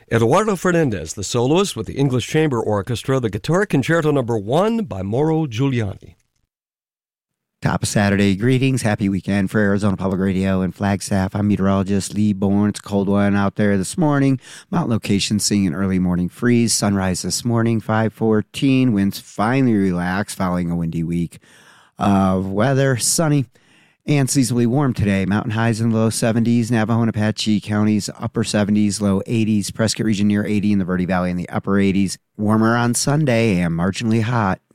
Eduardo Fernandez, the soloist with the English Chamber Orchestra, the Guitar Concerto No. 1 by Mauro Giuliani. Top of Saturday. Greetings. Happy weekend for Arizona Public Radio and Flagstaff. I'm meteorologist Lee Bourne. It's a cold one out there this morning. Mountain location seeing an early morning freeze. Sunrise this morning, 5:14. Winds finally relaxed following a windy week of weather. Sunny and seasonably warm today. Mountain highs in the low 70s. Navajo and Apache counties upper 70s, low 80s. Prescott region near 80 in the Verde Valley in the upper 80s. Warmer on Sunday and marginally hot